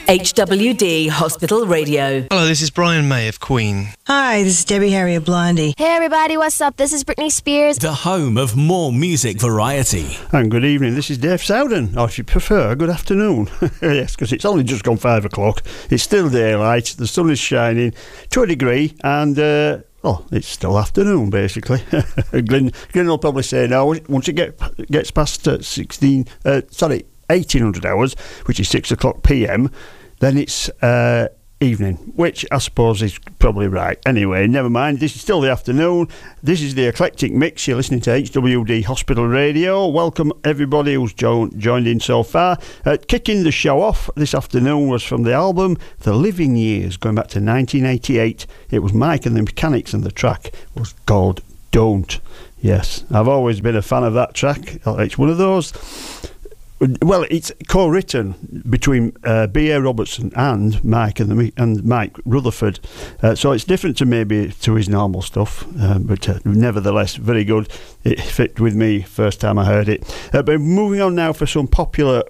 HWD Hospital Radio. Hello, this is Brian May of Queen. Hi, this is Debbie Harry of Blondie. Hey everybody, what's up? This is Britney Spears. The home of more music variety. And good evening, this is Dave Sowden, or if you prefer, good afternoon. Yes, because it's only just gone 5 o'clock. It's still daylight, the sun is shining to a degree, and it's still afternoon, basically. Glyn will probably say no, once it gets past 1800 hours, which is 6 o'clock PM, then it's evening, which I suppose is probably right. Anyway, never mind, this is still the afternoon. This is the Eclectic Mix. You're listening to HWD Hospital Radio. Welcome everybody who's joined in so far. Kicking the show off this afternoon was from the album The Living Years, going back to 1988. It was Mike and the Mechanics, and the track was called Don't. Yes, I've always been a fan of that track. It's one of those. Well, it's co-written between B.A. Robertson and Mike and Mike Rutherford, so it's different to his normal stuff, but nevertheless very good. It fit with me first time I heard it. But moving on now for some popular